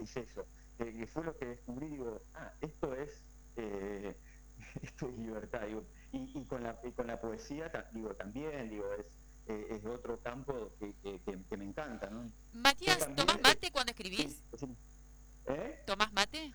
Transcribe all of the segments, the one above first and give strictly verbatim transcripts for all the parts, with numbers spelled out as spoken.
hice eso, que, que fue lo que descubrí, digo, ah, esto es, eh, esto es libertad, digo, y, y, con la, y con la poesía, digo, también, digo, es, eh, es otro campo que, que, que, que me encanta, ¿no? Yo Matías, también, ¿tomás eh, mate cuando sí, escribís? sí, ¿eh? ¿Tomás mate?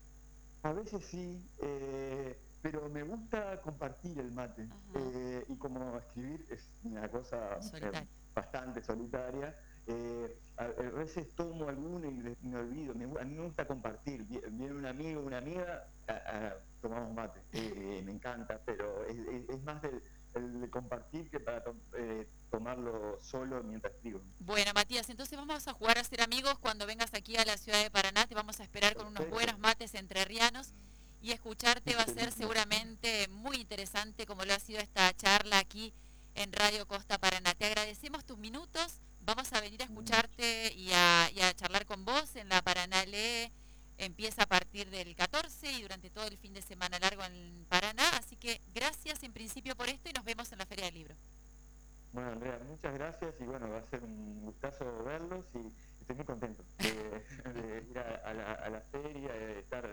A veces sí, eh, pero me gusta compartir el mate. Ajá, Eh, y como escribir es una cosa eh, solitario. bastante solitaria, eh, a, a, veces tomo alguno y me olvido. Me, a mí me gusta compartir. Viene un amigo, una amiga, a, a, tomamos mate. Eh, me encanta, pero es, es, es más del, el de compartir que para to, eh, tomarlo solo mientras escribo. Bueno, Matías, entonces vamos a jugar a ser amigos cuando vengas aquí a la ciudad de Paraná. Te vamos a esperar con unos Perfecto, buenos mates entrerrianos y escucharte va a ser buenísimo. seguramente muy interesante como lo ha sido esta charla aquí en Radio Costa Paraná. Te agradecemos tus minutos. Vamos a venir a escucharte y a, y a charlar con vos en la Paraná Lee. Empieza a partir del catorce y durante todo el fin de semana largo en Paraná. Así que gracias en principio por esto y nos vemos en la Feria del Libro. Bueno, Andrea, muchas gracias y bueno, va a ser un gustazo verlos y estoy muy contento de, de ir a, a, la, a la feria, de estar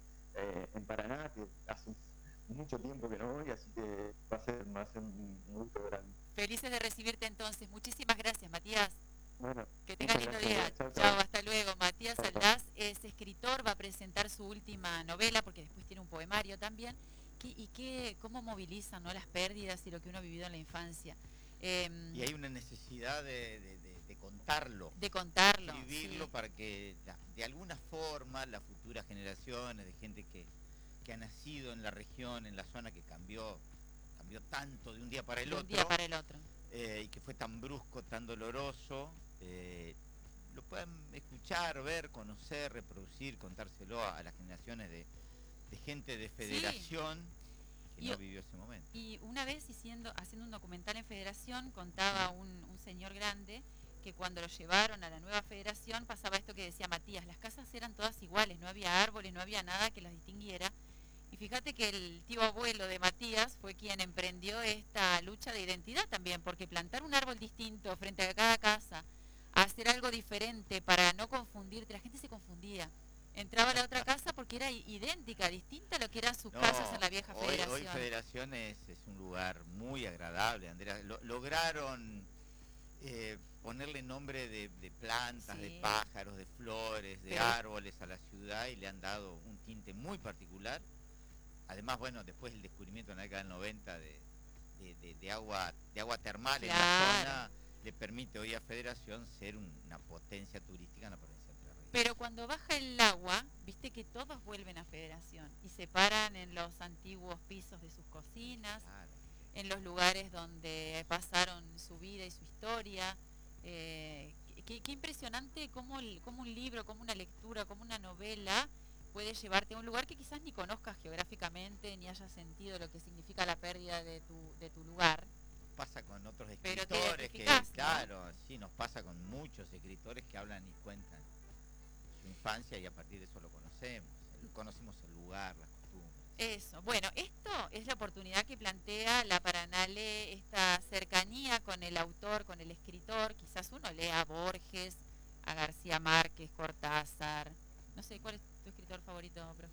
eh, en Paraná, que hace mucho tiempo que no voy, así que va a ser, va a ser un, un gusto grande. Felices de recibirte entonces. Muchísimas gracias, Matías. Bueno, Que tengas muchas lindo gracias, día. Andrea. Chao, Chao, chao. hasta luego. Matías Chao, chao. Aldaz es escritor, va a presentar su última novela porque después tiene un poemario también. ¿Qué, y qué, cómo movilizan, ¿no?, las pérdidas y lo que uno ha vivido en la infancia? Eh, y hay una necesidad de, de, de, de contarlo. De contarlo. De escribirlo, sí. Para que de alguna forma las futuras generaciones de gente que, que ha nacido en la región, en la zona que cambió, cambió tanto de un día para el de otro. un día para el otro. Eh, y que fue tan brusco, tan doloroso, eh, lo puedan escuchar, ver, conocer, reproducir, contárselo a, a las generaciones de, de gente de Federación sí. que y, no vivió ese momento. Y una vez haciendo, haciendo un documental en Federación, contaba un, un señor grande que cuando lo llevaron a la nueva Federación pasaba esto que decía Matías, las casas eran todas iguales, no había árboles, no había nada que las distinguiera. Y fíjate que el tío abuelo de Matías fue quien emprendió esta lucha de identidad también, porque plantar un árbol distinto frente a cada casa, hacer algo diferente para no confundirte, la gente se confundía. Entraba a la otra casa porque era idéntica, distinta a lo que eran sus no, casas en la vieja hoy, Federación. Hoy Federación es, es un lugar muy agradable, Andrea. Lo, lograron eh, ponerle nombre de, de plantas, sí. de pájaros, de flores, de Pero... árboles a la ciudad y le han dado un tinte muy particular. Además, bueno, después el descubrimiento en la década del noventa de, de, de, de, agua, de agua termal claro. en la zona le permite hoy a Federación ser un, una potencia turística en la provincia de Entre Ríos. Pero cuando baja el agua, viste que todos vuelven a Federación y se paran en los antiguos pisos de sus cocinas, claro. en los lugares donde pasaron su vida y su historia. Eh, qué, qué impresionante cómo, cómo un libro, cómo una lectura, cómo una novela puede llevarte a un lugar que quizás ni conozcas geográficamente, ni hayas sentido lo que significa la pérdida de tu, de tu lugar. Pasa con otros escritores que, ¿no? claro, sí, nos pasa con muchos escritores que hablan y cuentan su infancia y a partir de eso lo conocemos, conocemos el lugar, las costumbres. Eso, bueno, esto es la oportunidad que plantea la Paraná Lee, esta cercanía con el autor, con el escritor, quizás uno lea a Borges, a García Márquez, Cortázar, no sé, ¿cuál es tu escritor favorito, profe?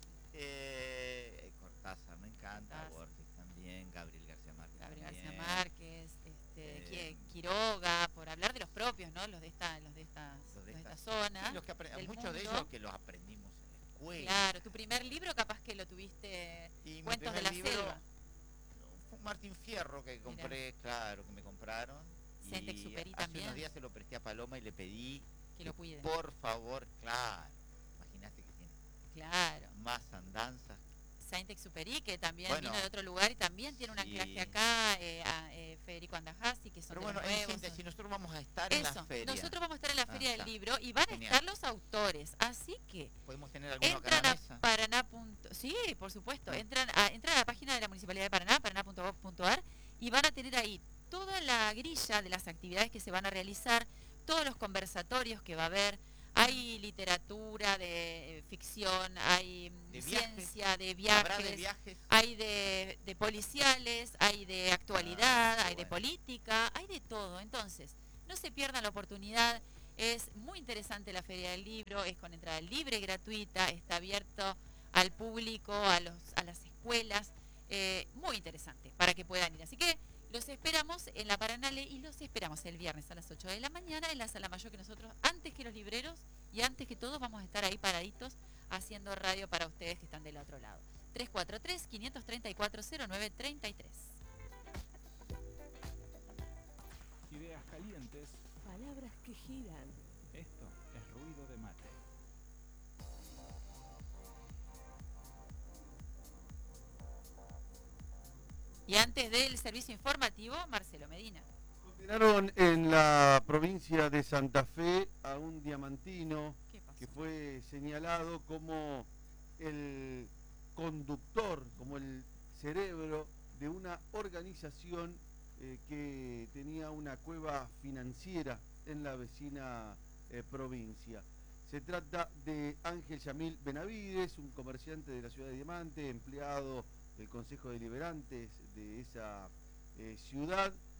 Eh, Cortázar, me encanta, Cortázar. Borges también, Gabriel García Márquez Gabriel también. García Márquez, este, eh, Quiroga, por hablar de los propios, ¿no? Los de esta, los de estas, los de de esta, esta zona. Sí, los que apre- muchos mundo. de ellos que los aprendimos en la escuela. Claro, tu primer libro capaz que lo tuviste, y Cuentos de la libro, Selva. Fue Martín Fierro que compré, Mirá. claro, que me compraron. Saint-Exupéry hace también. unos días se lo presté a Paloma y le pedí que, que lo cuide. Por favor, claro. Imagínate que tiene claro. más andanzas. Saint-Exupéry, que también bueno, vino de otro lugar y también tiene un sí. anclaje acá, eh, a, eh, Federico Andajasi, que son Pero de bueno, los nuevos. en síntesis, nosotros vamos a estar Eso, en la feria. Nosotros vamos a estar en la ah, feria está. del libro y van Genial. a estar los autores, así que podemos tener alguno entran acá en la mesa. a Paraná. Sí, por supuesto, ah. entran, a, entran a la página de la Municipalidad de Paraná, paraná punto gov punto ar, y van a tener ahí toda la grilla de las actividades que se van a realizar, todos los conversatorios que va a haber. Hay literatura de eh, ficción, hay de ciencia, viajes. de viajes, ¿Habrá de viajes? hay de, de policiales, hay de actualidad, ah, hay bueno. de política, hay de todo. Entonces, no se pierdan la oportunidad. Es muy interesante la Feria del Libro, es con entrada libre, gratuita, está abierto al público, a, los, a las escuelas, eh, muy interesante para que puedan ir. Así que los esperamos en la Paranale y los esperamos el viernes a las ocho de la mañana en la Sala Mayor, que nosotros, antes que los libreros y antes que todos, vamos a estar ahí paraditos haciendo radio para ustedes que están del otro lado. tres cuatro tres, cinco tres cuatro, cero nueve tres tres. Ideas calientes. Palabras que giran. Esto es ruido de mate. Y antes del servicio informativo, Marcelo Medina. Condenaron en la provincia de Santa Fe a un diamantino que fue señalado como el conductor, como el cerebro de una organización eh, que tenía una cueva financiera en la vecina eh, provincia. Se trata de Ángel Yamil Benavides, un comerciante de la ciudad de Diamante, empleado del Consejo Deliberantes de esa eh, ciudad,